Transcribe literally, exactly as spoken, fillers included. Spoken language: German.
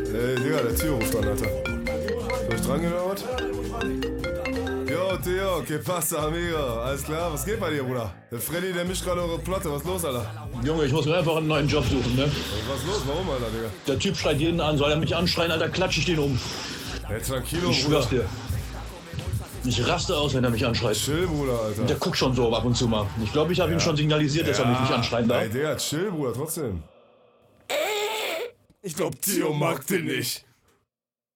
Ey, Digga, der Tio ruft an, Alter. Soll ich dran gehen oder was? Yo, Theo, que pasa, amigo? Alles klar, was geht bei dir, Bruder? Der Freddy, der mischt gerade eure Platte, was ist los, Alter? Junge, ich muss mir einfach einen neuen Job suchen, ne? Was ist los, warum, Alter, Digga? Der Typ schreit jeden an, soll er mich anschreien, Alter, klatsche ich den um. Hey, tranquilo, Ich Bruder. schwör's dir. Ich raste aus, wenn er mich anschreit. Chill, Bruder, Alter. Der guckt schon so ab und zu mal. Ich glaube, ich habe Ja. ihm schon signalisiert, dass er mich nicht anschreien darf. Ey, Digga, chill, Bruder, trotzdem. Ich glaub, Theo mag den nicht.